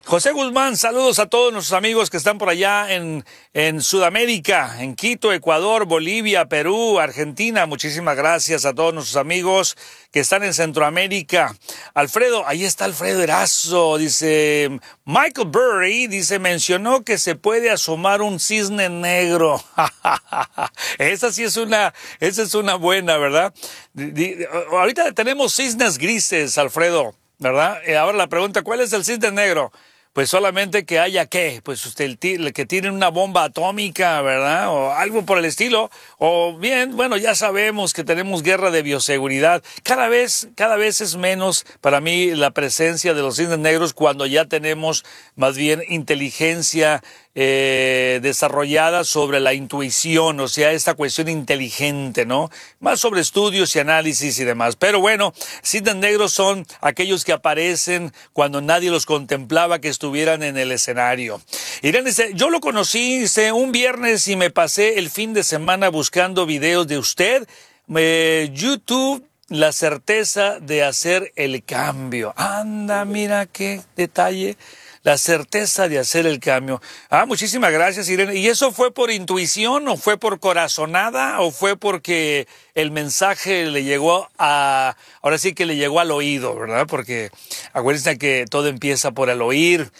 José Guzmán, saludos a todos nuestros amigos que están por allá en Sudamérica, en Quito, Ecuador, Bolivia, Perú, Argentina. Muchísimas gracias a todos nuestros amigos que están en Centroamérica. Alfredo, ahí está Alfredo Erazo, dice Michael Burry, dice, mencionó que se puede asomar un cisne negro. Esa es una buena, ¿verdad? Ahorita tenemos cisnes grises, Alfredo, ¿verdad? Ahora la pregunta, ¿cuál es el cisne negro? Pues solamente que haya ¿qué? Pues usted que tienen una bomba atómica, ¿verdad? O algo por el estilo. O bien, bueno, ya sabemos que tenemos guerra de bioseguridad. Cada vez es menos para mí la presencia de los cisnes negros cuando ya tenemos más bien inteligencia desarrollada sobre la intuición, o sea, esta cuestión inteligente, ¿no? Más sobre estudios y análisis y demás. Pero bueno, cisnes negros son aquellos que aparecen cuando nadie los contemplaba que estuvieran en el escenario. Irene dice, yo lo conocí, dice, un viernes y me pasé el fin de semana buscando videos de usted. YouTube, la certeza de hacer el cambio. Anda, mira qué detalle. La certeza de hacer el cambio. Muchísimas gracias, Irene. ¿Y eso fue por intuición o fue por corazonada o fue porque el mensaje le llegó ahora sí que le llegó al oído, ¿verdad? Porque acuérdense que todo empieza por el oír